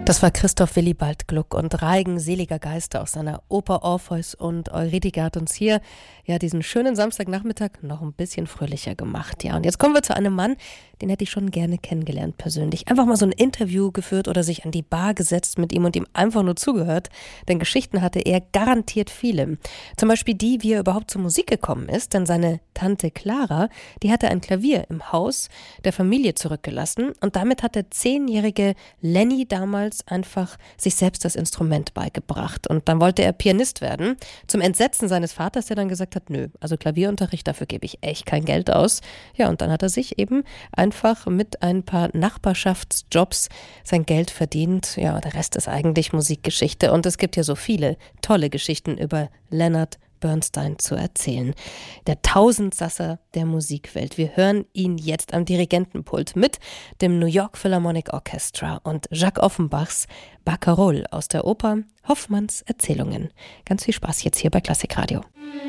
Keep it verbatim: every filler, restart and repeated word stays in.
Das war Christoph Willibald Gluck und Reigen seliger Geister aus seiner Oper Orpheus und Eurydice hat uns hier ja diesen schönen Samstagnachmittag noch ein bisschen fröhlicher gemacht. Ja, und jetzt kommen wir zu einem Mann, den hätte ich schon gerne kennengelernt persönlich. Einfach mal so ein Interview geführt oder sich an die Bar gesetzt mit ihm und ihm einfach nur zugehört. Denn Geschichten hatte er garantiert viele. Zum Beispiel die, wie er überhaupt zur Musik gekommen ist. Denn seine Tante Clara, die hatte ein Klavier im Haus der Familie zurückgelassen. Und damit hat der zehnjährige Lenny damals einfach sich selbst das Instrument beigebracht. Und dann wollte er Pianist werden. Zum Entsetzen seines Vaters, der dann gesagt hat, nö, also Klavierunterricht, dafür gebe ich echt kein Geld aus. Ja, und dann hat er sich eben einfach mit ein paar Nachbarschaftsjobs sein Geld verdient. Ja, der Rest ist eigentlich Musikgeschichte. Und es gibt ja so viele tolle Geschichten über Leonard Bernstein zu erzählen. Der Tausendsasser der Musikwelt. Wir hören ihn jetzt am Dirigentenpult mit dem New York Philharmonic Orchestra und Jacques Offenbachs Barcarolle aus der Oper Hoffmanns Erzählungen. Ganz viel Spaß jetzt hier bei Klassikradio.